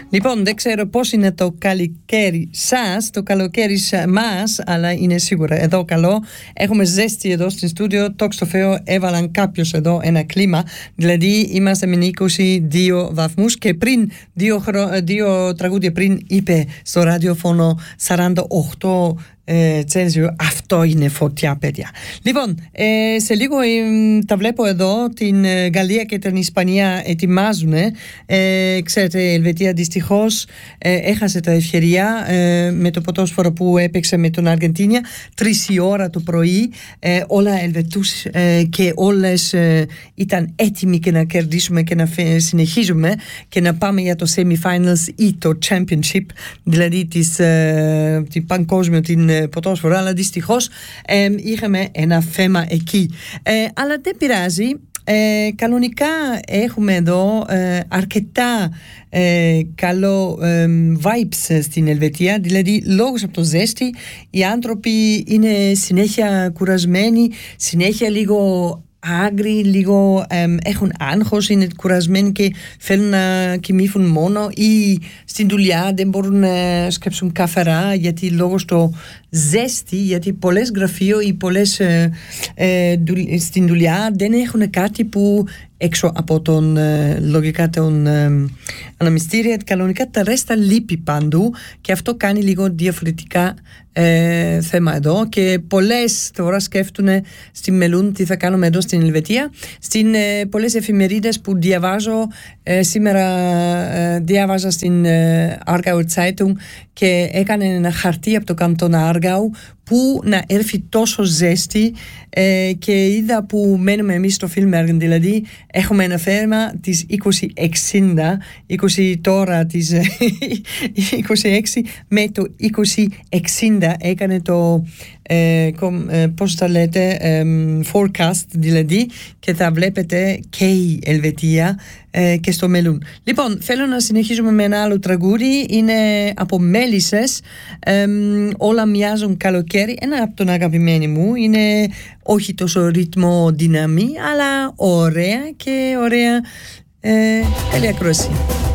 Λοιπόν, δεν ξέρω πώς είναι το καλοκαίρι σας, το καλοκαίρι μας, αλλά είναι σίγουρα εδώ καλό. Έχουμε ζέστη εδώ στην στούντιο, το στο Θεό έβαλαν κάποιος εδώ ένα κλίμα, δηλαδή είμαστε με 22 βαθμούς και πριν, δύο τραγούδια πριν είπε στο ραδιοφώνο 48 Τσέλσιο, αυτό είναι φωτιά, παιδιά. Λοιπόν, σε λίγο τα βλέπω εδώ, την Γαλλία και την Ισπανία ετοιμάζουν. Ξέρετε, η Ελβετία δυστυχώς έχασε τα ευκαιρία με το ποδόσφαιρο που έπαιξε με τον Αργεντίνια 3 η ώρα το πρωί. Όλα Ελβετούς και όλες ήταν έτοιμοι και να κερδίσουμε και να συνεχίζουμε και να πάμε για το semi-finals ή το championship, δηλαδή την παγκόσμιο, την ποδόσφαιρο, αλλά δυστυχώς είχαμε ένα θέμα εκεί. Αλλά δεν πειράζει. Κανονικά έχουμε εδώ αρκετά καλό vibes στην Ελβετία, δηλαδή λόγω από το ζέστη οι άνθρωποι είναι συνέχεια κουρασμένοι, συνέχεια λίγο άγροι, λίγο έχουν άγχος, είναι κουρασμένοι και θέλουν να κοιμήθουν μόνο ή στην δουλειά δεν μπορούν να σκέψουν καθαρά γιατί λόγω στο ζέστη, γιατί πολλές γραφείο ή πολλές στην δουλειά δεν έχουν κάτι που έξω από τον λογικά τον αναμυστήρια, κανονικά τα ρέστα λείπει παντού και αυτό κάνει λίγο διαφορετικά θέμα εδώ και πολλές τώρα σκέφτουν στη μελούν τι θα κάνουμε εδώ στην Ελβετία. Στην πολλές εφημερίδες που διαβάζω σήμερα διάβαζα στην Aargauer Zeitung και έκανε ένα χαρτί από το καντόν Aargau που να έρθει τόσο ζέστη και είδα που μένουμε εμείς στο Φιλμέργεν, δηλαδή έχουμε ένα θέμα της 2060, 20 τώρα της 26 με το 2060 έκανε το πώς τα λέτε forecast δηλαδή και θα βλέπετε και η Ελβετία και στο μέλλον. Λοιπόν, θέλω να συνεχίσουμε με ένα άλλο τραγούδι, είναι από Μέλισσες, όλα μοιάζουν καλοκαίρι, ένα από τον αγαπημένο μου, είναι όχι τόσο ρυθμό δύναμη αλλά ωραία και ωραία. Καλή ακρόαση.